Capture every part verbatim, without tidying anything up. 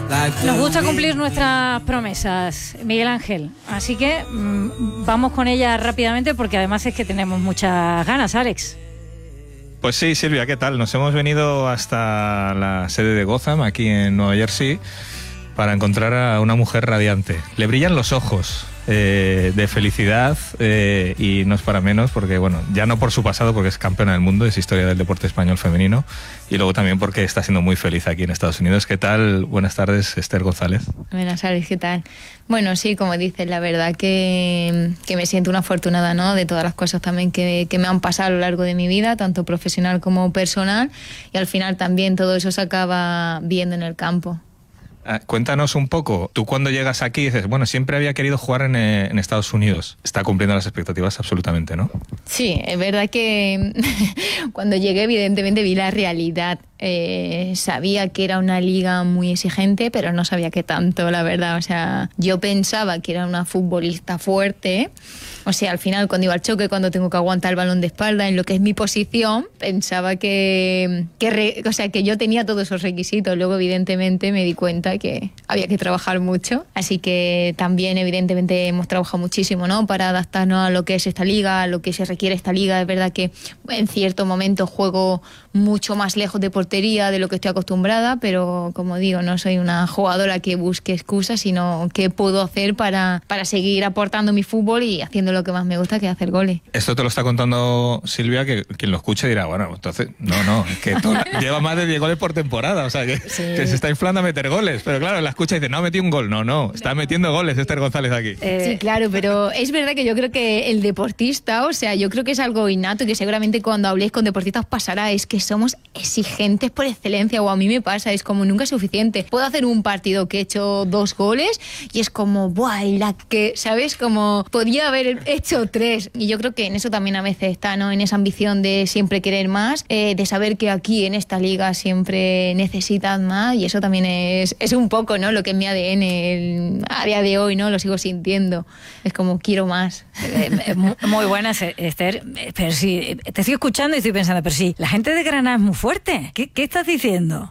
Nos gusta cumplir nuestras promesas, Miguel Ángel, así que mmm, vamos con ellas rápidamente porque además es que tenemos muchas ganas, Alex. Pues sí, Silvia, ¿qué tal? Nos hemos venido hasta la sede de Gotham, aquí en Nueva Jersey, para encontrar a una mujer radiante. Le brillan los ojos eh, de felicidad eh, y no es para menos porque, bueno, ya no por su pasado, porque es campeona del mundo, es historia del deporte español femenino, y luego también porque está siendo muy feliz aquí en Estados Unidos. ¿Qué tal? Buenas tardes, Esther González. Buenas tardes, ¿qué tal? Bueno, sí, como dices, la verdad que, que me siento una afortunada, ¿no? De todas las cosas también que, que me han pasado a lo largo de mi vida, tanto profesional como personal, y al final también todo eso se acaba viendo en el campo. Ah, cuéntanos un poco, tú cuando llegas aquí dices, bueno, siempre había querido jugar en, eh, en Estados Unidos. Está cumpliendo las expectativas absolutamente, ¿no? Sí, es verdad que cuando llegué evidentemente vi la realidad. Eh, sabía que era una liga muy exigente, pero no sabía qué tanto, la verdad. O sea, yo pensaba que era una futbolista fuerte. O sea, al final cuando iba al choque, cuando tengo que aguantar el balón de espalda en lo que es mi posición, pensaba que, que, re, o sea, que yo tenía todos esos requisitos. Luego evidentemente me di cuenta que había que trabajar mucho. Así que también evidentemente hemos trabajado muchísimo, ¿no? Para adaptarnos a lo que es esta liga, a lo que se requiere esta liga. Es verdad que en cierto momento juego mucho más lejos de portería de lo que estoy acostumbrada, pero como digo, no soy una jugadora que busque excusas, sino que puedo hacer para, para seguir aportando mi fútbol y haciendo lo que más me gusta, que es hacer goles. Esto te lo está contando Silvia, que quien lo escuche dirá, bueno, entonces, no, no, es que tú, lleva más de diez goles por temporada, o sea, que, sí. que se está inflando a meter goles, pero claro, la escucha y dice, no, metí un gol, no, no, está metiendo goles Esther González aquí. Eh, sí, claro, pero es verdad que yo creo que el deportista, o sea, yo creo que es algo innato y que seguramente cuando habléis con deportistas pasará, es que somos exigentes por excelencia, o a mí me pasa, es como nunca es suficiente. Puedo hacer un partido que he hecho dos goles y es como, buah, la que, ¿sabes? Como podía haber hecho tres. Y yo creo que en eso también a veces está, ¿no? En esa ambición de siempre querer más, eh, de saber que aquí en esta liga siempre necesitan más, y eso también es, es un poco, ¿no? Lo que es mi A D N el, a día de hoy, ¿no? Lo sigo sintiendo. Es como, quiero más. Eh, muy buena, Esther, pero sí, te estoy escuchando y estoy pensando, pero sí, la gente de Granada es muy fuerte. ¿Qué, qué estás diciendo?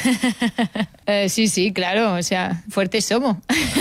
eh, sí, sí, claro, o sea, fuertes somos.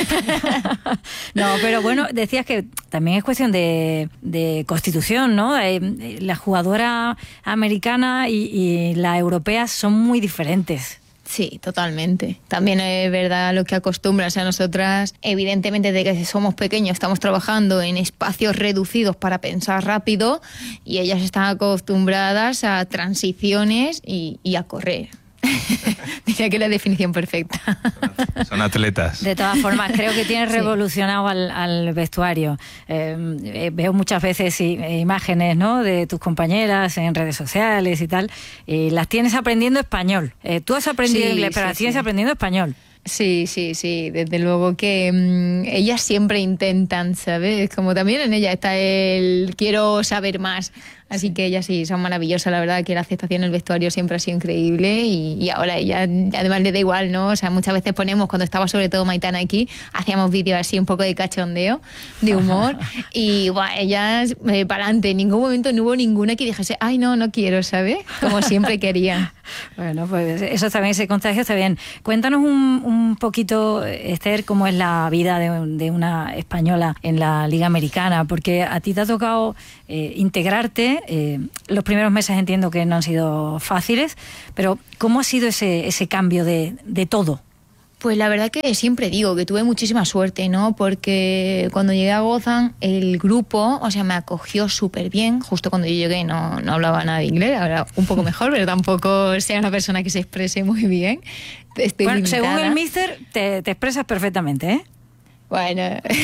No, pero bueno, decías que también es cuestión de, de constitución, ¿no? Eh, la jugadora americana y, y la europea son muy diferentes. Sí, totalmente. También es verdad lo que acostumbras a nosotras. Evidentemente, desde que somos pequeños estamos trabajando en espacios reducidos para pensar rápido, y ellas están acostumbradas a transiciones y, y a correr. Diría que es la definición perfecta. Son atletas. De todas formas, creo que tienes revolucionado sí. al, al vestuario. Eh, veo muchas veces i, imágenes, ¿no?, de tus compañeras en redes sociales y tal, y las tienes aprendiendo español. Eh, tú has aprendido sí, inglés, pero sí, las tienes sí. aprendiendo español. Sí, sí, sí, desde luego que mmm, ellas siempre intentan, ¿sabes? Como también en ella está el quiero saber más. Así que ellas sí, son maravillosas, la verdad que la aceptación en el vestuario siempre ha sido increíble, y, y ahora ella además le da igual, ¿no? O sea, muchas veces ponemos, cuando estaba sobre todo Maitana aquí, hacíamos vídeos así un poco de cachondeo, de humor, y buah, ellas eh, para adelante, en ningún momento no hubo ninguna que dijese, ay no, no quiero, ¿sabes? Como siempre querían. Bueno, pues eso también, ese contagio está bien. Cuéntanos un, un poquito, Esther, cómo es la vida de, de una española en la Liga Americana, porque a ti te ha tocado eh, integrarte. Eh, los primeros meses entiendo que no han sido fáciles, pero ¿cómo ha sido ese, ese cambio de, de todo? Pues la verdad que siempre digo que tuve muchísima suerte, ¿no? Porque cuando llegué a Gotham, el grupo, o sea, me acogió súper bien. Justo cuando yo llegué no, no hablaba nada de inglés, ahora un poco mejor, pero tampoco sea una persona que se exprese muy bien. Estoy bueno, limitada. Según el míster, te, te expresas perfectamente, ¿eh? Bueno,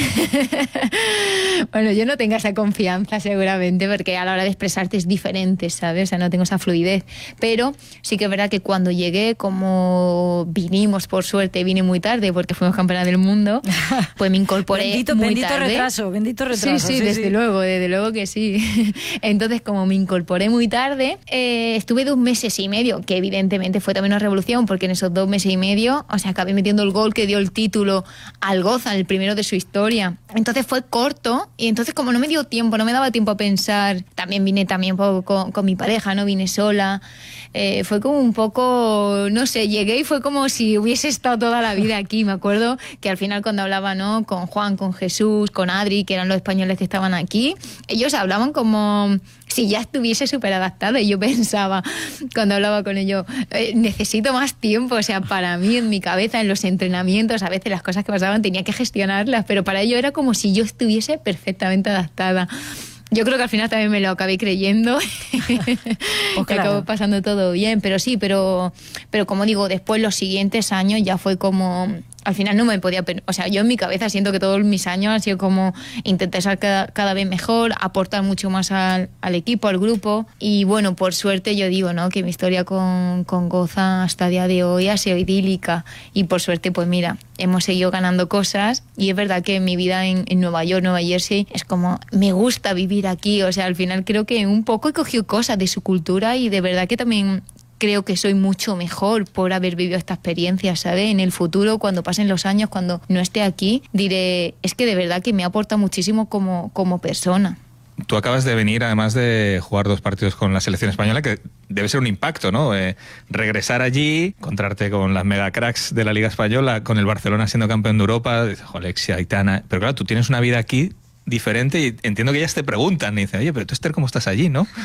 bueno, yo no tengo esa confianza seguramente, porque a la hora de expresarte es diferente, ¿sabes? O sea, no tengo esa fluidez. Pero sí que es verdad que cuando llegué, como vinimos, por suerte, vine muy tarde porque fuimos campeonas del mundo, pues me incorporé bendito, muy bendito tarde. retraso, bendito retraso. Sí, sí, sí desde sí. luego, desde luego que sí. Entonces, como me incorporé muy tarde, eh, estuve dos meses y medio, que evidentemente fue también una revolución, porque en esos dos meses y medio, o sea, acabé metiendo el gol que dio el título al Gotham, el primero de su historia. Entonces fue corto y entonces como no me dio tiempo, no me daba tiempo a pensar, también vine también con, con, con mi pareja, no vine sola, eh, fue como un poco, no sé, llegué y fue como si hubiese estado toda la vida aquí. Me acuerdo que al final cuando hablaba, ¿no?, con Juan, con Jesús, con Adri, que eran los españoles que estaban aquí, ellos hablaban como si ya estuviese súper adaptada, y yo pensaba cuando hablaba con ellos, eh, necesito más tiempo, o sea, para mí en mi cabeza, en los entrenamientos, a veces las cosas que pasaban tenía que gestionarlas, pero para ellos era como si yo estuviese perfectamente adaptada. Yo creo que al final también me lo acabé creyendo. Pues claro. Acabó pasando todo bien, pero sí, pero, pero como digo, después los siguientes años ya fue como... Al final no me podía... O sea, yo en mi cabeza siento que todos mis años han sido como intentar ser cada, cada vez mejor, aportar mucho más al, al equipo, al grupo. Y bueno, por suerte yo digo, ¿no?, que mi historia con, con Goza hasta el día de hoy ha sido idílica. Y por suerte, pues mira, hemos seguido ganando cosas. Y es verdad que mi vida en, en Nueva York, Nueva Jersey, es como, me gusta vivir aquí. O sea, al final creo que un poco he cogido cosas de su cultura y de verdad que también... creo que soy mucho mejor por haber vivido esta experiencia, ¿sabes? En el futuro, cuando pasen los años, cuando no esté aquí, diré, es que de verdad que me aporta muchísimo como, como persona. Tú acabas de venir, además de jugar dos partidos con la selección española, que debe ser un impacto, ¿no? Eh, regresar allí, encontrarte con las mega cracks de la Liga Española, con el Barcelona siendo campeón de Europa, dices, Alexia, Aitana... Pero claro, tú tienes una vida aquí diferente y entiendo que ellas te preguntan y dicen, oye, pero tú, Esther, ¿cómo estás allí, no?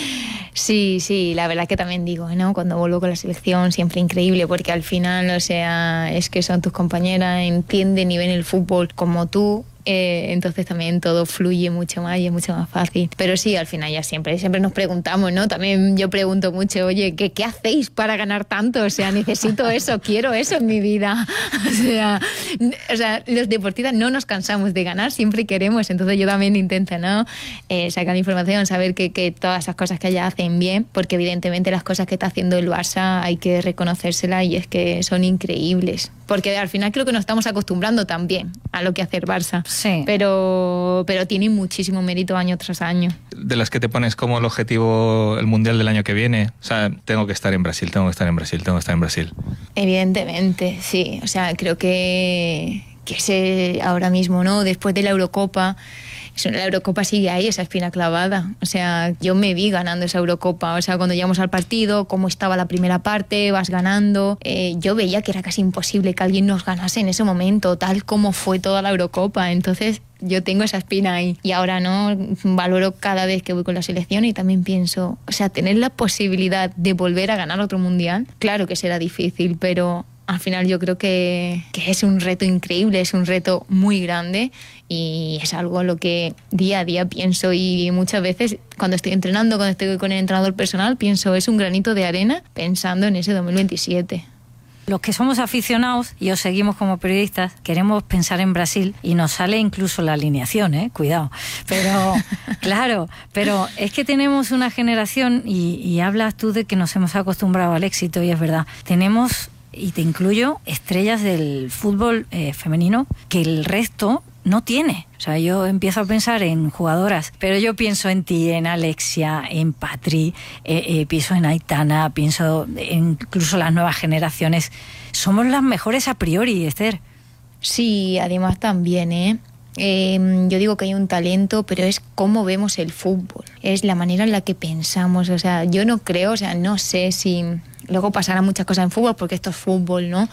Sí, sí, la verdad que también digo, ¿no? Cuando vuelvo con la selección, siempre increíble, porque al final, o sea, es que son tus compañeras, entienden y ven el fútbol como tú. Eh, entonces también todo fluye mucho más y es mucho más fácil. Pero sí, al final ya siempre, siempre nos preguntamos, ¿no? También yo pregunto mucho, oye, ¿qué, qué hacéis para ganar tanto? O sea, necesito eso, quiero eso en mi vida. O sea, o sea, los deportistas no nos cansamos de ganar, siempre queremos. Entonces yo también intento, ¿no? Eh, sacar información, saber que, que todas esas cosas que ella hacen bien, porque evidentemente las cosas que está haciendo el Barça hay que reconocérselas y es que son increíbles. Porque al final creo que nos estamos acostumbrando también a lo que hace el Barça. Sí. Pero, pero tiene muchísimo mérito año tras año. De las que te pones como el objetivo el Mundial del año que viene, o sea, tengo que estar en Brasil, tengo que estar en Brasil, tengo que estar en Brasil. Evidentemente, sí. O sea, creo que, que ese ahora mismo, ¿no? Después de la Eurocopa, la Eurocopa sigue ahí, esa espina clavada. O sea, yo me vi ganando esa Eurocopa. O sea, cuando llegamos al partido, cómo estaba la primera parte, vas ganando. Eh, yo veía que era casi imposible que alguien nos ganase en ese momento, tal como fue toda la Eurocopa. Entonces, yo tengo esa espina ahí. Y ahora, ¿no? Valoro cada vez que voy con la selección y también pienso, o sea, tener la posibilidad de volver a ganar otro mundial, claro que será difícil, pero al final yo creo que, que es un reto increíble, es un reto muy grande y es algo a lo que día a día pienso y muchas veces cuando estoy entrenando, cuando estoy con el entrenador personal, pienso es un granito de arena pensando en ese dos mil veintisiete. Los que somos aficionados y os seguimos como periodistas, queremos pensar en Brasil y nos sale incluso la alineación, ¿eh? Cuidado. Pero, claro, pero es que tenemos una generación y, y hablas tú de que nos hemos acostumbrado al éxito y es verdad. Tenemos, y te incluyo, estrellas del fútbol eh, femenino que el resto no tiene. O sea, yo empiezo a pensar en jugadoras, pero yo pienso en ti, en Alexia, en Patri, eh, eh, pienso en Aitana, pienso en incluso las nuevas generaciones. Somos las mejores a priori, Esther. Sí, además también, ¿eh? Eh, yo digo que hay un talento, pero es cómo vemos el fútbol, es la manera en la que pensamos. O sea, yo no creo, o sea, no sé si luego pasarán muchas cosas en fútbol porque esto es fútbol, ¿no?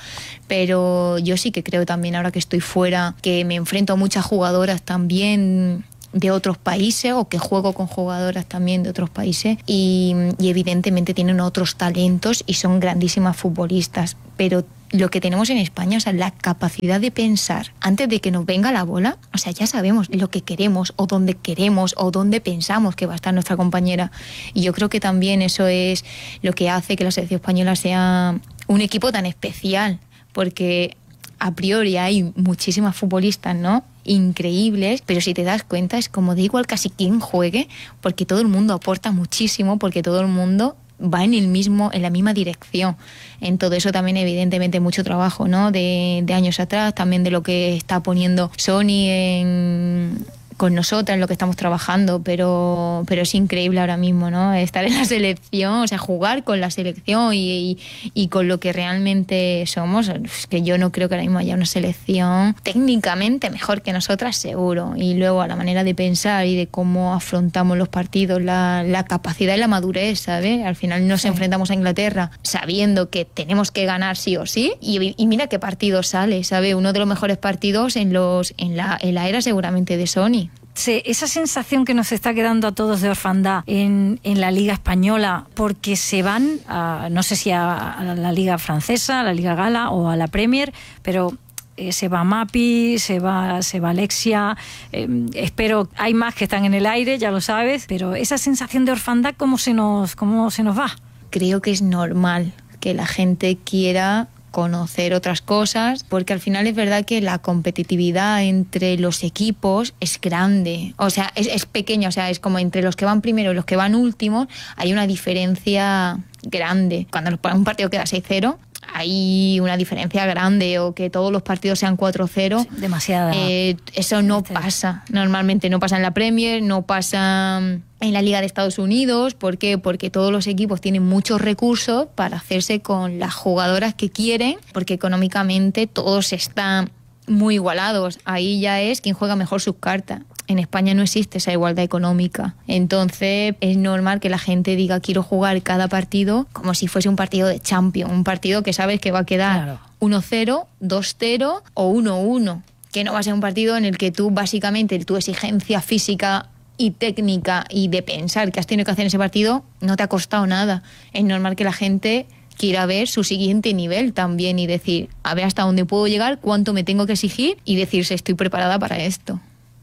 Pero yo sí que creo también, ahora que estoy fuera, que me enfrento a muchas jugadoras también de otros países o que juego con jugadoras también de otros países y, y evidentemente tienen otros talentos y son grandísimas futbolistas, pero lo que tenemos en España, o sea, la capacidad de pensar antes de que nos venga la bola, o sea, ya sabemos lo que queremos o dónde queremos o dónde pensamos que va a estar nuestra compañera. Y yo creo que también eso es lo que hace que la selección española sea un equipo tan especial, porque a priori hay muchísimas futbolistas, ¿no?, increíbles, pero si te das cuenta es como da igual casi quién juegue, porque todo el mundo aporta muchísimo, porque todo el mundo va en el mismo, en la misma dirección. En todo eso también evidentemente mucho trabajo, ¿no?, de, de años atrás, también de lo que está poniendo Sony en con nosotras, en lo que estamos trabajando, pero, pero es increíble ahora mismo, ¿no? Estar en la selección, o sea, jugar con la selección y, y, y con lo que realmente somos. Es que yo no creo que ahora mismo haya una selección técnicamente mejor que nosotras, seguro. Y luego a la manera de pensar y de cómo afrontamos los partidos, la, la capacidad y la madurez, ¿sabes? Al final nos sí. enfrentamos a Inglaterra sabiendo que tenemos que ganar sí o sí, y, y mira qué partido sale, ¿sabes? Uno de los mejores partidos en, los, en, la, en la era seguramente de Sony. Sí, esa sensación que nos está quedando a todos de orfandad en, en la Liga Española, porque se van, a, no sé si a, a la Liga Francesa, a la Liga Gala o a la Premier, pero eh, se va Mapi, se va, se va Alexia, eh, espero, hay más que están en el aire, ya lo sabes, pero esa sensación de orfandad, ¿cómo se nos, cómo se nos va? Creo que es normal que la gente quiera conocer otras cosas, porque al final es verdad que la competitividad entre los equipos es grande, o sea, es, es pequeña, o sea, es como entre los que van primero y los que van últimos hay una diferencia grande. Cuando un partido queda seis cero, hay una diferencia grande, o que todos los partidos sean cuatro cero. Sí, demasiada. Eh, eso no pasa. Normalmente no pasa en la Premier, no pasa en la Liga de Estados Unidos. ¿Por qué? Porque todos los equipos tienen muchos recursos para hacerse con las jugadoras que quieren, porque económicamente todos están muy igualados. Ahí ya es quien juega mejor sus cartas. En España no existe esa igualdad económica. Entonces es normal que la gente diga quiero jugar cada partido como si fuese un partido de Champions, un partido que sabes que va a quedar claro. uno cero, dos cero o uno uno, que no va a ser un partido en el que tú básicamente tu exigencia física y técnica y de pensar que has tenido que hacer en ese partido no te ha costado nada. Es normal que la gente quiera ver su siguiente nivel también y decir, a ver hasta dónde puedo llegar, cuánto me tengo que exigir y decirse estoy preparada para esto.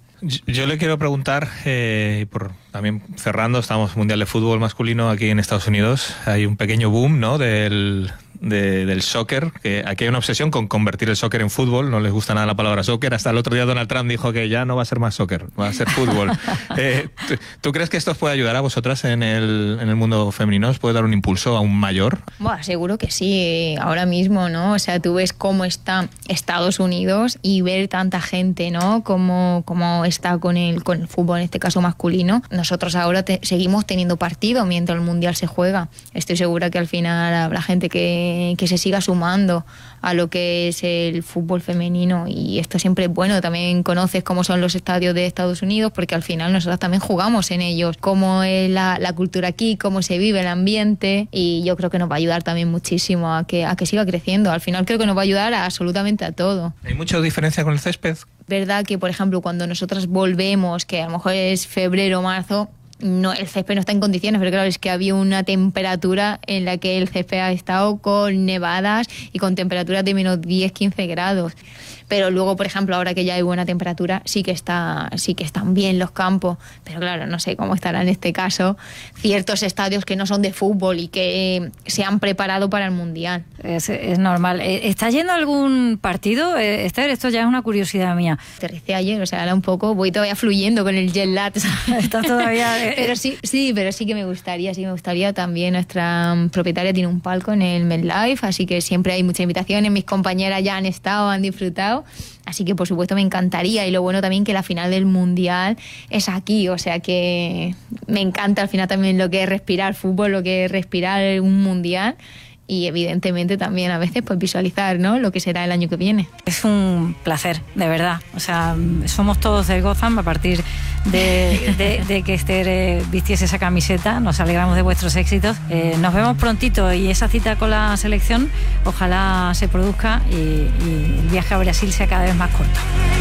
Yo le quiero preguntar, eh, por también cerrando, estamos Mundial de Fútbol Masculino aquí en Estados Unidos, hay un pequeño boom, ¿no?, del, de, del soccer, que aquí hay una obsesión con convertir el soccer en fútbol, no les gusta nada la palabra soccer, hasta el otro día Donald Trump dijo que ya no va a ser más soccer, va a ser fútbol. eh, ¿tú, ¿Tú crees que esto os puede ayudar a vosotras en el, en el mundo femenino? ¿Os puede dar un impulso aún mayor? Bueno, seguro que sí, ahora mismo, ¿no? O sea, tú ves cómo está Estados Unidos y ver tanta gente, ¿no?, cómo, cómo está con el, con el fútbol, en este caso masculino. Nosotros ahora te, seguimos teniendo partido mientras el Mundial se juega. Estoy segura que al final habrá gente que, que se siga sumando a lo que es el fútbol femenino, y esto siempre es bueno. También conoces cómo son los estadios de Estados Unidos, porque al final nosotros también jugamos en ellos, cómo es la, la cultura aquí, cómo se vive el ambiente, y yo creo que nos va a ayudar también muchísimo a que, a que siga creciendo. Al final creo que nos va a ayudar a absolutamente a todo. ¿Hay mucha diferencia con el césped? Verdad que, por ejemplo, cuando nosotras volvemos, que a lo mejor es febrero o marzo, no, el césped no está en condiciones, pero claro, es que había una temperatura en la que el césped ha estado con nevadas y con temperaturas de menos diez, quince grados. Pero luego, por ejemplo, ahora que ya hay buena temperatura, sí que está, sí que están bien los campos. Pero claro, no sé cómo estará en este caso ciertos estadios que no son de fútbol y que se han preparado para el Mundial. Es, es normal. ¿Está yendo a algún partido, Esther? Esto ya es una curiosidad mía. Aterricé ayer, o sea, ahora un poco, voy todavía fluyendo con el jet lag. Está todavía... pero sí, sí, pero sí que me gustaría, sí me gustaría también. Nuestra propietaria tiene un palco en el MetLife, así que siempre hay muchas invitaciones. Mis compañeras ya han estado, han disfrutado. Así que por supuesto me encantaría, y lo bueno también que la final del Mundial es aquí, o sea que me encanta al final también lo que es respirar fútbol, lo que es respirar un Mundial, y evidentemente también a veces pues visualizar, ¿no?, lo que será el año que viene. Es un placer, de verdad. O sea, somos todos del Gotham a partir de, de, de que Esther eh, vistiese esa camiseta. Nos alegramos de vuestros éxitos. Eh, nos vemos prontito, y esa cita con la selección ojalá se produzca y, y el viaje a Brasil sea cada vez más corto.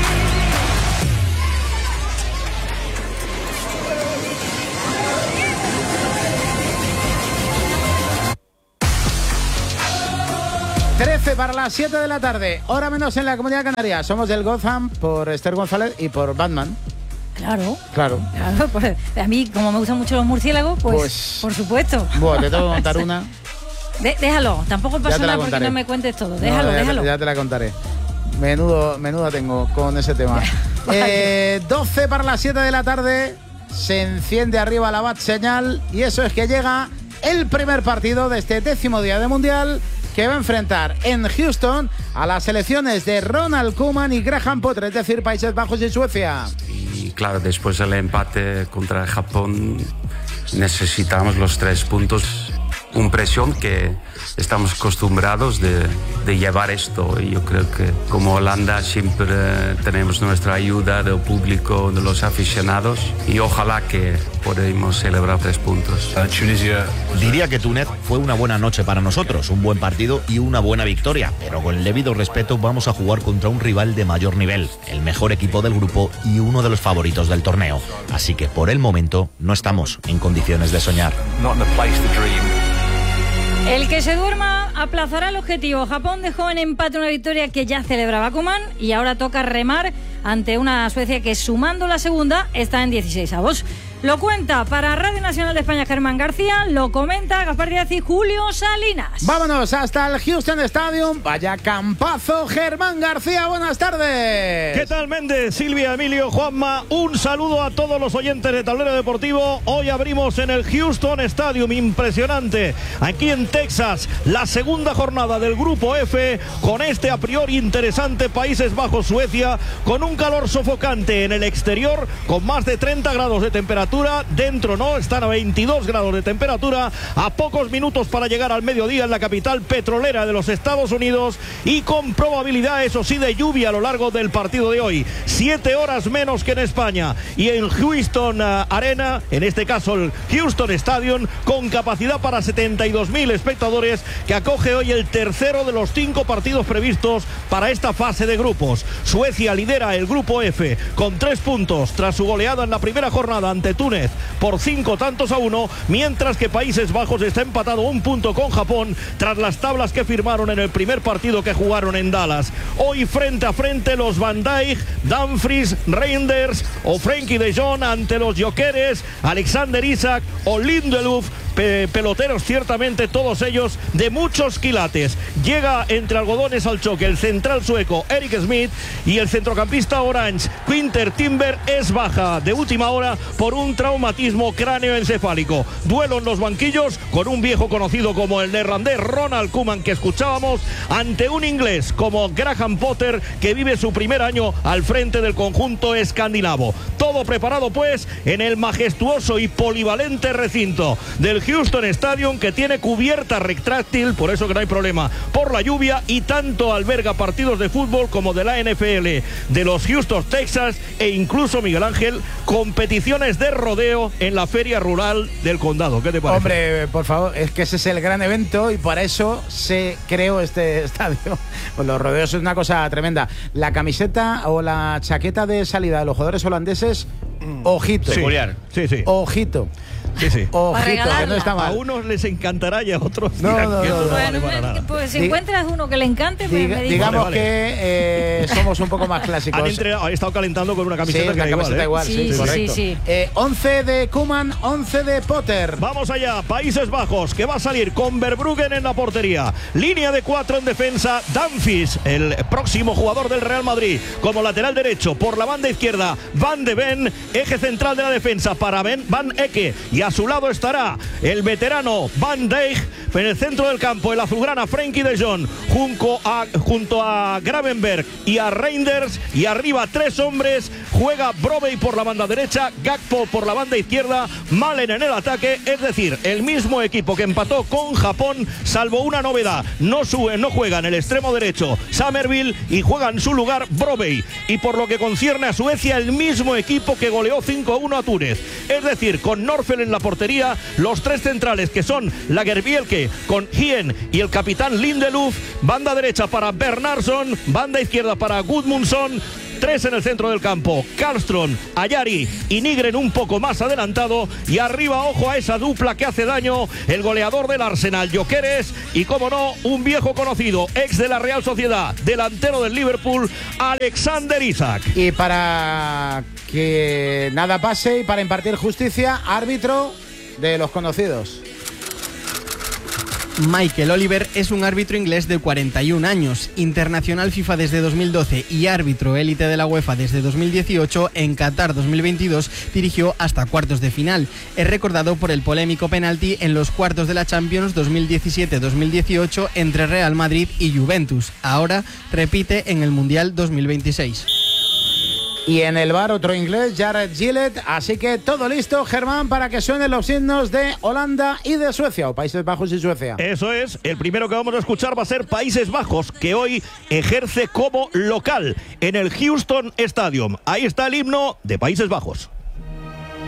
trece para las siete de la tarde, hora menos en la Comunidad Canaria. Somos del Gotham por Esther González y por Batman. Claro. Claro. Claro, pues a mí, como me gustan mucho los murciélagos, pues, pues por supuesto. Bueno, te tengo que contar una. De, déjalo, tampoco pasa nada porque no me cuentes todo. Déjalo, no, ya, déjalo. Ya te la contaré. Menudo, menuda tengo con ese tema. eh, doce para las siete de la tarde, se enciende arriba la bat señal, y eso es que llega el primer partido de este décimo día de Mundial, que va a enfrentar en Houston a las selecciones de Ronald Koeman y Graham Potter, es decir, Países Bajos y Suecia. claro, después del empate contra Japón necesitamos los tres puntos. Una presión que estamos acostumbrados de, de llevar esto, y yo creo que como Holanda siempre tenemos nuestra ayuda del público, de los aficionados, y ojalá que podamos celebrar tres puntos. Diría que Túnez fue una buena noche para nosotros, un buen partido y una buena victoria, pero con el debido respeto vamos a jugar contra un rival de mayor nivel, el mejor equipo del grupo y uno de los favoritos del torneo, así que por el momento no estamos en condiciones de soñar. El que se duerma aplazará el objetivo. Japón dejó en empate una victoria que ya celebraba Koeman y ahora toca remar ante una Suecia que, sumando la segunda, está en dieciséis avos. Lo cuenta para Radio Nacional de España Germán García, lo comenta Gaspar Díaz y Julio Salinas. Vámonos hasta el Houston Stadium. Vaya campazo, Germán García, buenas tardes. ¿Qué tal, Méndez, Silvia, Emilio, Juanma? Un saludo a todos los oyentes de Tablero Deportivo. Hoy abrimos en el Houston Stadium, impresionante, aquí en Texas, la segunda jornada del Grupo F, con este a priori interesante Países Bajos-Suecia, con un calor sofocante en el exterior, con más de treinta grados de temperatura. Dentro no, están a veintidós grados de temperatura, a pocos minutos para llegar al mediodía en la capital petrolera de los Estados Unidos, y con probabilidad, eso sí, de lluvia a lo largo del partido de hoy. Siete horas menos que en España, y en Houston uh, Arena, en este caso el Houston Stadium, con capacidad para setenta y dos mil espectadores, que acoge hoy el tercero de los cinco partidos previstos para esta fase de grupos. Suecia lidera el Grupo F con tres puntos tras su goleada en la primera jornada ante Túnez por cinco tantos a uno, mientras que Países Bajos está empatado un punto con Japón tras las tablas que firmaron en el primer partido que jugaron en Dallas. Hoy frente a frente los Van Dijk, Dumfries, Reinders o Frenkie de Jong ante los Gyökeres, Alexander Isak o Lindelöf, pe peloteros ciertamente todos ellos de muchos quilates. Llega entre algodones al choque el central sueco Eric Smith, y el centrocampista Orange Quinter Timber es baja de última hora por un traumatismo cráneoencefálico. Duelo en los banquillos con un viejo conocido como el neerlandés Ronald Koeman, que escuchábamos, ante un inglés como Graham Potter, que vive su primer año al frente del conjunto escandinavo. Todo preparado pues en el majestuoso y polivalente recinto del Houston Stadium, que tiene cubierta retráctil, por eso que no hay problema por la lluvia, y tanto alberga partidos de fútbol como de la N F L, de los Houston Texas, e incluso, Miguel Ángel, competiciones de rodeo en la feria rural del condado. ¿Qué te parece? Hombre, por favor, es que ese es el gran evento y para eso se creó este estadio. Pues los rodeos es una cosa tremenda. La camiseta o la chaqueta de salida de los jugadores holandeses, ojito. Sí, sí, sí. Ojito. Sí, sí. Ojito, que no está mal. A unos les encantará y a otros no, dirán no, que no, no, no, no bueno, vale para nada. pues si Diga, encuentras uno que le encante, pues diga, me dices. digamos vale, vale. que eh, somos un poco más clásicos. Han, entrenado, han estado calentando con una camiseta sí, que la da camiseta igual, ¿eh? igual, sí, Sí, correcto. sí, sí. Eh, once de Koeman, once de Potter. Vamos allá, Países Bajos, que va a salir con Verbruggen en la portería. Línea de cuatro en defensa, Dumfries, el próximo jugador del Real Madrid, como lateral derecho. Por la banda izquierda, Van de Ven, eje central de la defensa para Ben, Van Ecke. Y a su lado estará el veterano Van Dijk. En el centro del campo, el azulgrana Frenkie de Jong, junto a, junto a Gravenberg y a Reinders. Y arriba tres hombres, juega Brobbey por la banda derecha, Gakpo por la banda izquierda, Malen en el ataque. Es decir, el mismo equipo que empató con Japón, salvo una novedad: no sube, no juega en el extremo derecho Summerville y juega en su lugar Brobbey. Y por lo que concierne a Suecia, el mismo equipo que goleó cinco a uno a Túnez. Es decir, con Norfel en la portería, los tres centrales que son Lagerbielke con Hien y el capitán Lindelöf, banda derecha para Bernhardsson, banda izquierda para Gudmundsson. Tres en el centro del campo, Karlström, Ayari y Nygren un poco más adelantado. Y arriba, ojo a esa dupla que hace daño, el goleador del Arsenal, Gyökeres, y como no, un viejo conocido, ex de la Real Sociedad, delantero del Liverpool, Alexander Isak. Y para que nada pase y para impartir justicia, árbitro de los conocidos. Michael Oliver es un árbitro inglés de cuarenta y un años, internacional FIFA desde dos mil doce y árbitro élite de la UEFA desde dos mil dieciocho. En Qatar dos mil veintidós dirigió hasta cuartos de final. Es recordado por el polémico penalti en los cuartos de la Champions dos mil diecisiete dos mil dieciocho entre Real Madrid y Juventus. Ahora repite en el Mundial dos mil veintiséis. Y en el bar otro inglés, Jared Gillett. Así que todo listo, Germán, para que suenen los himnos de Holanda y de Suecia, o Países Bajos y Suecia. Eso es, el primero que vamos a escuchar va a ser Países Bajos, que hoy ejerce como local en el Houston Stadium. Ahí está el himno de Países Bajos.